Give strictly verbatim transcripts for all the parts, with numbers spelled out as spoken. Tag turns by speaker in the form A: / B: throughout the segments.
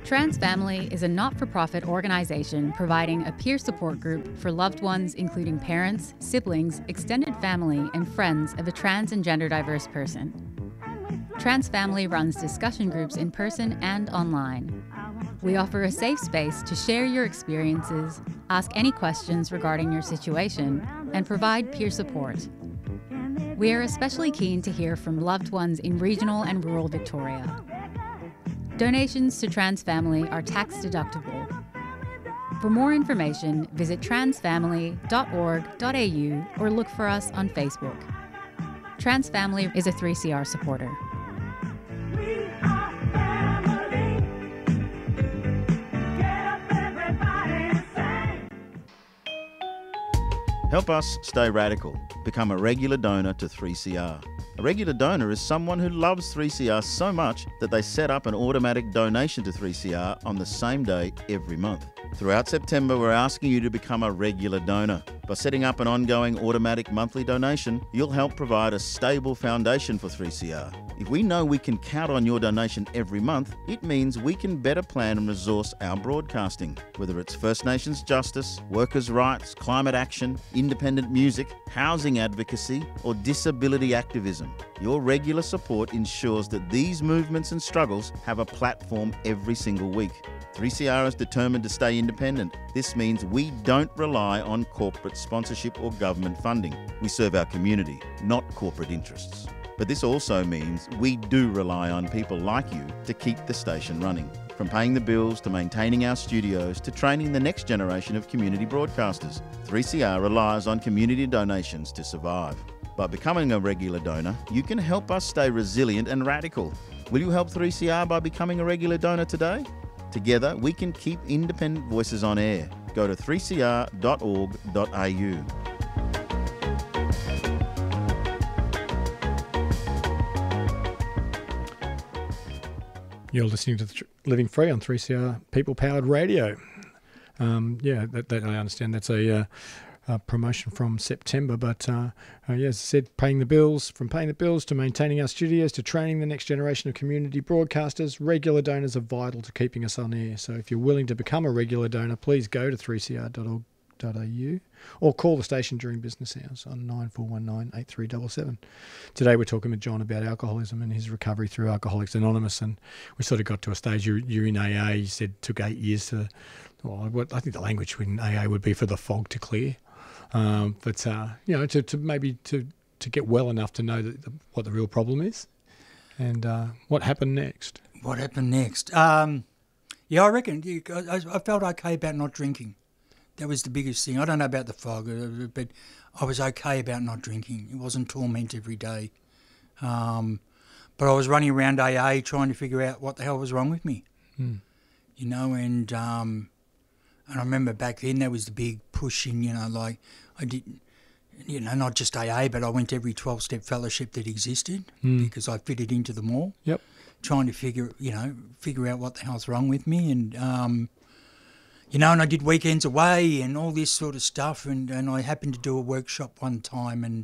A: Trans Family is a not-for-profit organisation providing a peer support group for loved ones including parents, siblings, extended family and friends of a trans and gender diverse person. Trans Family runs discussion groups in person and online. We offer a safe space to share your experiences, ask any questions regarding your situation, and provide peer support. We are especially keen to hear from loved ones in regional and rural Victoria. Donations to Trans Family are tax deductible. For more information, visit transfamily dot org dot a u or look for us on Facebook. Trans Family is a three C R supporter.
B: Help us stay radical. Become a regular donor to three C R. A regular donor is someone who loves three C R so much that they set up an automatic donation to three C R on the same day every month. Throughout September, we're asking you to become a regular donor. By setting up an ongoing automatic monthly donation, you'll help provide a stable foundation for three C R. If we know we can count on your donation every month, it means we can better plan and resource our broadcasting, whether it's First Nations justice, workers' rights, climate action, independent music, housing advocacy, or disability activism. Your regular support ensures that these movements and struggles have a platform every single week. three C R is determined to stay independent. This means we don't rely on corporate sponsorship or government funding. We serve our community, not corporate interests. But this also means we do rely on people like you to keep the station running. From paying the bills to maintaining our studios to training the next generation of community broadcasters, three C R relies on community donations to survive. By becoming a regular donor, you can help us stay resilient and radical. Will you help three C R by becoming a regular donor today? Together, we can keep independent voices on air. Go to three c r dot org dot a u.
C: You're listening to the Living Free on three C R People Powered Radio. Um, yeah, that, that I understand that's a, uh, a promotion from September, but uh, uh, yeah, as I said, paying the bills, from paying the bills to maintaining our studios to training the next generation of community broadcasters, regular donors are vital to keeping us on air. So if you're willing to become a regular donor, please go to three c r dot org dot a u or call the station during business hours on nine four one nine, eight three seven seven. Today we're talking with John about alcoholism and his recovery through Alcoholics Anonymous, and we sort of got to a stage, you're, you're in A A, you said it took eight years to, well, what I think the language in A A would be for the fog to clear, um, but uh, you know, to, to maybe to, to get well enough to know that the, what the real problem is, and uh, what happened next.
D: What happened next? Um, yeah, I reckon you, I, I felt okay about not drinking. That was the biggest thing. I don't know about the fog, but I was okay about not drinking. It wasn't torment every day. Um, but I was running around A A trying to figure out what the hell was wrong with me. Mm. You know, and um, and I remember back then there was the big push in, you know, like I did, you know, not just A A, but I went to every twelve-step fellowship that existed mm. because I fitted into them all.
C: Yep.
D: Trying to figure, you know, figure out what the hell's wrong with me, and um, you know, and I did weekends away and all this sort of stuff, and, and I happened to do a workshop one time, and,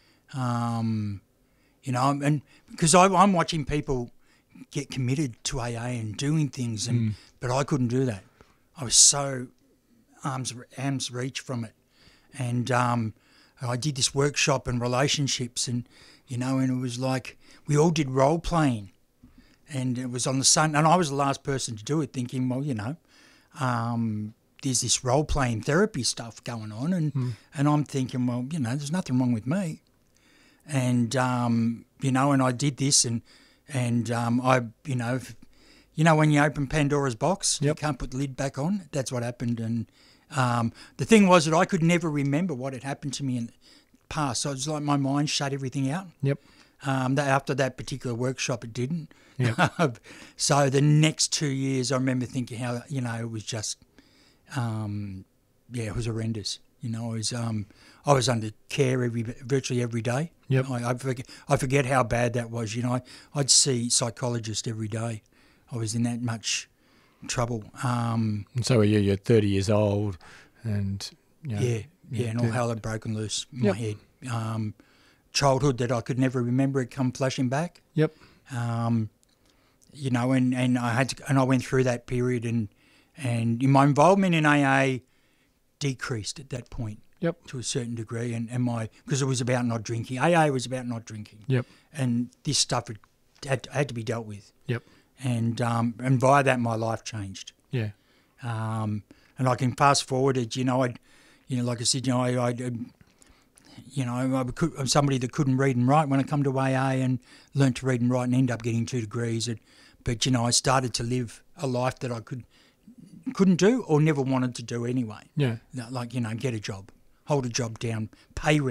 D: um, you know, and because I, I'm watching people get committed to A A and doing things, and mm. but I couldn't do that. I was so arms, arms reach from it. And um, I did this workshop in relationships, and, you know, and it was like we all did role playing, and it was on the sun, and I was the last person to do it, thinking, well, you know, Um, there's this role-playing therapy stuff going on, and, mm. and I'm thinking, well, you know, there's nothing wrong with me. And, um, you know, and I did this, and, and um, I, you know, if, you know, when you open Pandora's box, yep. you can't put the lid back on. That's what happened. And um, the thing was that I could never remember what had happened to me in the past. So it was like my mind shut everything out.
C: Yep.
D: Um, that after that particular workshop, it didn't.
C: Yep.
D: So the next two years, I remember thinking how, you know, it was just, um, yeah, it was horrendous. You know, I was, um, I was under care every virtually every day.
C: Yep.
D: I, I forget, I forget how bad that was. You know, I, I'd see psychologists every day. I was in that much trouble. Um,
C: and so you, you're thirty years old, and you know,
D: yeah, yeah, and all hell had broken loose in
C: yep.
D: my head. Um, childhood that I could never remember, it come flashing back.
C: Yep.
D: Um, you know, and, and I had to, and I went through that period, and and my involvement in A A decreased at that point.
C: Yep.
D: To a certain degree, and, and my because it was about not drinking. A A was about not drinking.
C: Yep.
D: And this stuff had had, had to be dealt with.
C: Yep.
D: And um, and via that, my life changed.
C: Yeah.
D: Um, and I can fast forward it. You know, I, you know, like I said, you know, I, I you know, I could, I'm somebody that couldn't read and write when I come to A A and learnt to read and write and end up getting two degrees. And, but you know, I started to live a life that I could couldn't do or never wanted to do anyway.
C: Yeah.
D: Like, you know, get a job, hold a job down, pay rent.